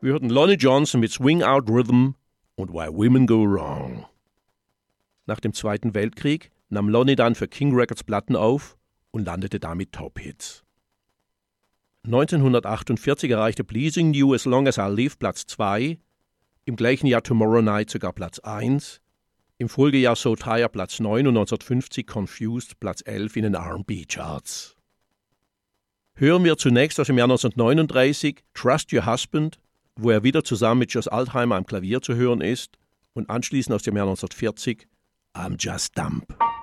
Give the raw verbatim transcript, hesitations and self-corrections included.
Wir hörten Lonnie Johnson mit Swing Out Rhythm und Why Women Go Wrong. Nach dem Zweiten Weltkrieg nahm Lonnie dann für King Records Platten auf und landete damit Top-Hits. neunzehnhundertachtundvierzig erreichte Pleasing You As Long As I Live Platz zwei, im gleichen Jahr Tomorrow Night sogar Platz eins, im Folgejahr So Tired Platz neun und neunzehnhundertfünfzig Confused Platz elf in den R and B-Charts. Hören wir zunächst aus dem Jahr neunzehnhundertneununddreißig Trust Your Husband, wo er wieder zusammen mit Joss Altheimer am Klavier zu hören ist, und anschließend aus dem Jahr neunzehnhundertvierzig I'm Just Dumb.